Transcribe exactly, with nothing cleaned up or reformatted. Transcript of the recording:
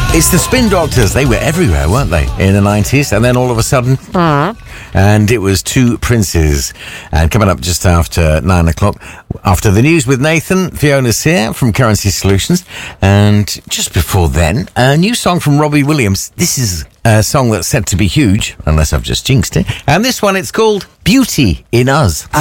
It's the Spin Doctors. They were everywhere, weren't they, in the nineties? And then all of a sudden, and it was Two Princes. And coming up just after nine o'clock, after the news with Nathan, Fiona's here from Currency Solutions. And just before then, a new song from Robbie Williams. This is a song that's said to be huge, unless I've just jinxed it. And this one, it's called Beauty in Us.